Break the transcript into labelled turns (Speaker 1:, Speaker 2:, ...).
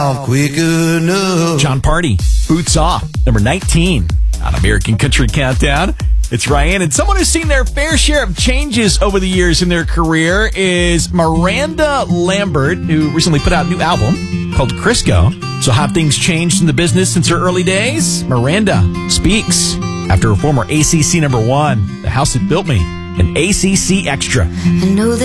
Speaker 1: quick enough.
Speaker 2: John Party, Boots Off, number 19 on American Country Countdown. It's Ryan, and someone who's seen their fair share of changes over the years in their career is Miranda Lambert, who recently put out a new album called Crisco. So have things changed in the business since her early days? Miranda speaks after her former ACC number 1, The House That Built Me, an ACC Extra.
Speaker 3: I know